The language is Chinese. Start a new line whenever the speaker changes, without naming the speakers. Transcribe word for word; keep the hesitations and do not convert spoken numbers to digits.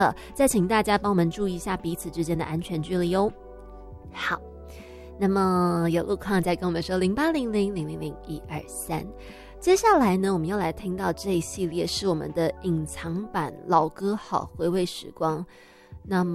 呃，再请大家帮我们注意一下彼此之间的安全距离哦。好，那么有路况再跟我们说零八零零零零零一二三。接下来呢，我们要来听到这一系列是我们的隐藏版老歌好回味时光。那么